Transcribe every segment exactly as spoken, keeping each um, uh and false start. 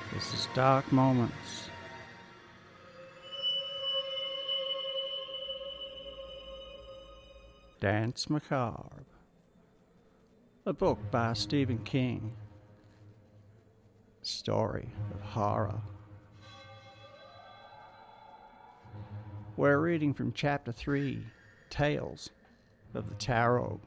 This is Dark Moments. Dance Macabre. A book by Stephen King. Story of horror. We're reading from Chapter three, Tales of the Tarot.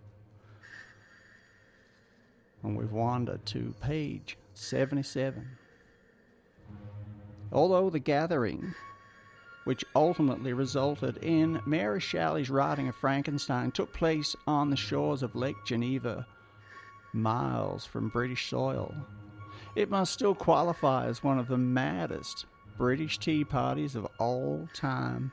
And we've wandered to page seventy-seven. Although the gathering, which ultimately resulted in Mary Shelley's writing of Frankenstein, took place on the shores of Lake Geneva, miles from British soil, it must still qualify as one of the maddest British tea parties of all time.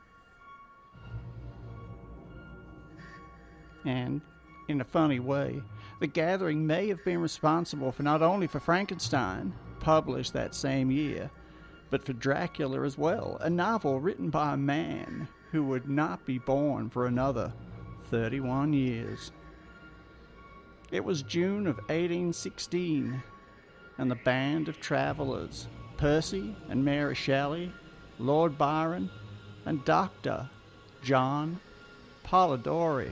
And, in a funny way, the gathering may have been responsible for not only for Frankenstein, published that same year, but for Dracula as well, a novel written by a man who would not be born for another thirty-one years. It was June of eighteen sixteen, and the band of travellers, Percy and Mary Shelley, Lord Byron, and Doctor John Polidori.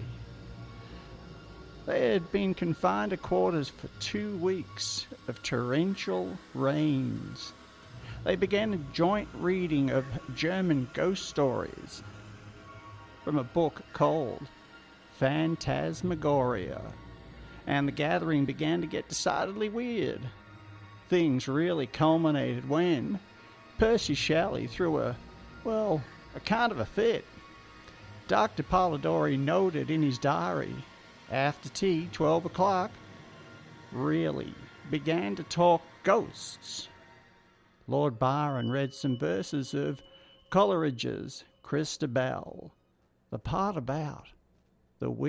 They had been confined to quarters for two weeks of torrential rains. They began a joint reading of German ghost stories from a book called Phantasmagoria, and the gathering began to get decidedly weird. Things really culminated when Percy Shelley threw a, well, a kind of a fit. Doctor Polidori noted in his diary, after tea, twelve o'clock, really began to talk ghosts. Lord Byron read some verses of Coleridge's Christabel, the part about the